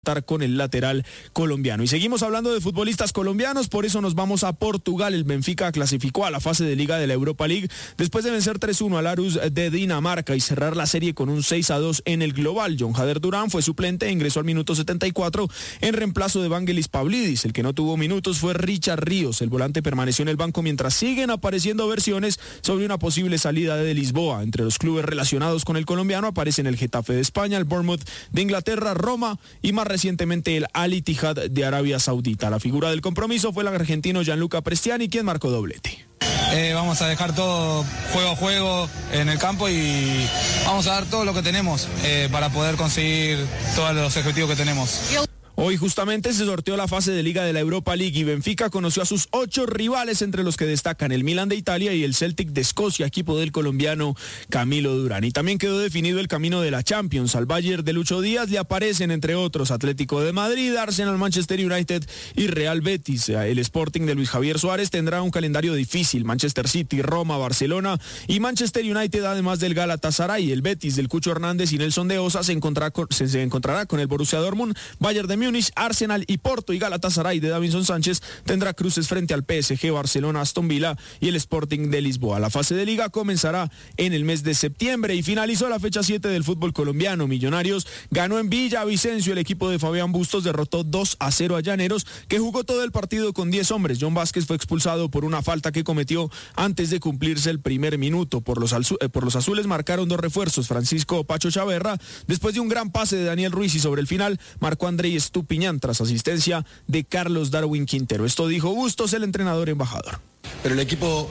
con el lateral colombiano. Y seguimos hablando de futbolistas colombianos, por eso nos vamos a Portugal. El Benfica clasificó a la fase de liga de la Europa League después de vencer 3-1 al Aarhus de Dinamarca y cerrar la serie con un 6-2 en el global. John Hader Durán fue suplente e ingresó al minuto 74 en reemplazo de Vangelis Pavlidis. El que no tuvo minutos fue Richard Ríos. El volante permaneció en el banco mientras siguen apareciendo versiones sobre una posible salida de Lisboa. Entre los clubes relacionados con el colombiano aparecen el Getafe de España, el Bournemouth de Inglaterra, Roma y más recientemente el Al Ittihad de Arabia Saudita. La figura del compromiso fue el argentino Gianluca Prestiani, quien marcó doblete. Vamos a dejar todo juego a juego en el campo y vamos a dar todo lo que tenemos para poder conseguir todos los objetivos que tenemos. Hoy justamente se sorteó la fase de Liga de la Europa League y Benfica conoció a sus 8 rivales, entre los que destacan el Milan de Italia y el Celtic de Escocia, equipo del colombiano Camilo Durán. Y también quedó definido el camino de la Champions. Al Bayern de Lucho Díaz le aparecen, entre otros, Atlético de Madrid, Arsenal, Manchester United y Real Betis. El Sporting de Luis Javier Suárez tendrá un calendario difícil. Manchester City, Roma, Barcelona y Manchester United, además del Galatasaray. El Betis del Cucho Hernández y Nelson de Osa se encontrará con el Borussia Dortmund, Bayern de Múnich, Arsenal y Porto, y Galatasaray de Davinson Sánchez tendrá cruces frente al PSG, Barcelona, Aston Villa y el Sporting de Lisboa. La fase de liga comenzará en el mes de septiembre y finalizó la fecha 7 del fútbol colombiano. Millonarios ganó en Villavicencio. El equipo de Fabián Bustos derrotó 2-0 a Llaneros, que jugó todo el partido con 10 hombres. John Vázquez fue expulsado por una falta que cometió antes de cumplirse el primer minuto. Por los azules marcaron 2 refuerzos. Francisco Pacho Chaverra, después de un gran pase de Daniel Ruiz, y sobre el final marcó Andrei Estupiñán tras asistencia de Carlos Darwin Quintero. Esto dijo Bustos, el entrenador embajador. Pero el equipo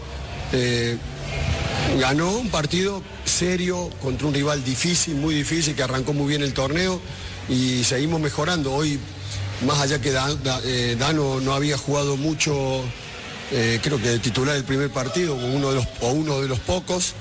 ganó un partido serio contra un rival difícil, muy difícil, que arrancó muy bien el torneo y seguimos mejorando. Hoy, más allá que Dano no había jugado mucho, creo que de titular el primer partido, uno de los pocos.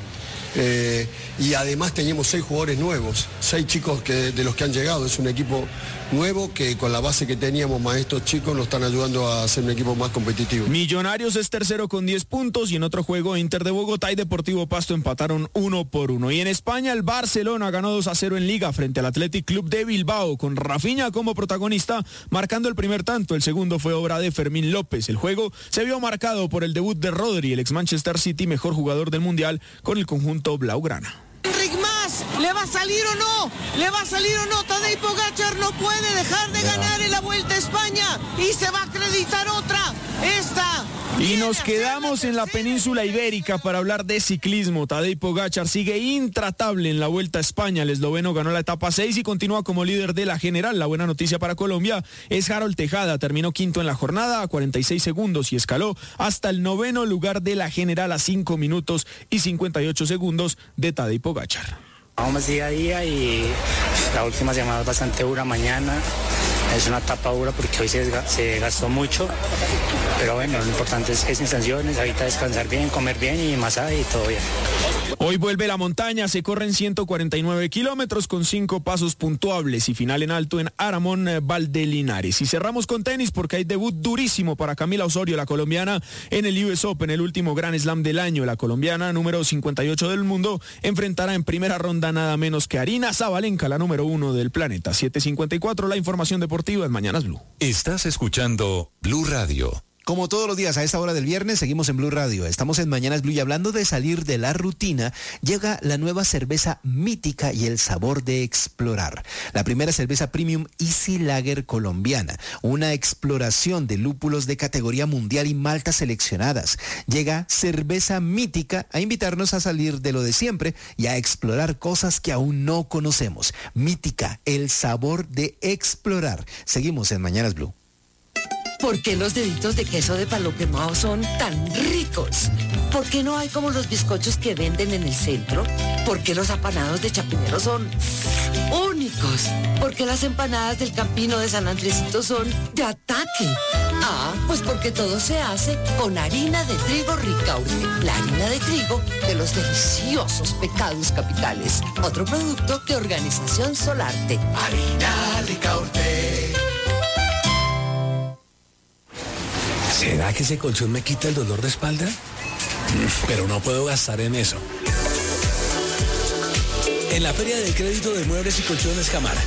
Y además teníamos 6 jugadores nuevos, 6 chicos de los que han llegado. Es un equipo nuevo que con la base que teníamos más estos chicos nos están ayudando a ser un equipo más competitivo. Millonarios es tercero con 10 puntos y en otro juego Inter de Bogotá y Deportivo Pasto empataron 1-1. Y en España el Barcelona ganó 2-0 en Liga frente al Athletic Club de Bilbao, con Rafinha como protagonista marcando el primer tanto. El segundo fue obra de Fermín López. El juego se vio marcado por el debut de Rodri, el ex Manchester City, mejor jugador del Mundial con el conjunto blaugrana. Enric Mas, ¿le va a salir o no? ¿Le va a salir o no? Tadej Pogačar no puede dejar de ganar en la Vuelta a España y se va a acreditar otra. Esta. Y nos quedamos en la península ibérica para hablar de ciclismo. Tadej Pogačar sigue intratable en la Vuelta a España. El esloveno ganó la etapa 6 y continúa como líder de la general. La buena noticia para Colombia es Harold Tejada. Terminó quinto en la jornada a 46 segundos y escaló hasta el 9º lugar de la general a 5 minutos y 58 segundos de Tadej Pogačar. Vamos día a día y la última semana es bastante dura. Mañana es una etapa dura porque hoy se gastó mucho, pero bueno, lo importante es que sin sanciones, ahorita descansar bien, comer bien y masaje y todo bien. Hoy vuelve la montaña, se corren 149 kilómetros con 5 pasos puntuables y final en alto en Aramón, Valdelinares. Y cerramos con tenis porque hay debut durísimo para Camila Osorio, la colombiana, en el US Open, el último Grand Slam del año. La colombiana, número 58 del mundo, enfrentará en primera ronda nada menos que Aryna Sabalenka, la número 1 del planeta. 7:54, la información deportiva en Mañanas Blue. Estás escuchando Blue Radio. Como todos los días a esta hora del viernes, seguimos en Blue Radio. Estamos en Mañanas Blue y hablando de salir de la rutina, llega la nueva cerveza Mítica y el sabor de explorar. La primera cerveza premium Easy Lager colombiana. Una exploración de lúpulos de categoría mundial y maltas seleccionadas. Llega Cerveza Mítica a invitarnos a salir de lo de siempre y a explorar cosas que aún no conocemos. Mítica, el sabor de explorar. Seguimos en Mañanas Blue. ¿Por qué los deditos de queso de palo quemado son tan ricos? ¿Por qué no hay como los bizcochos que venden en el centro? ¿Por qué los apanados de Chapinero son únicos? ¿Por qué las empanadas del Campino de San Andresito son de ataque? Ah, pues porque todo se hace con harina de trigo Ricaurte, la harina de trigo de los deliciosos pecados capitales. Otro producto de Organización Solarte. Harina Ricaurte. ¿Será que ese colchón me quita el dolor de espalda? Pero no puedo gastar en eso. En la Feria del Crédito de Muebles y Colchones Camara,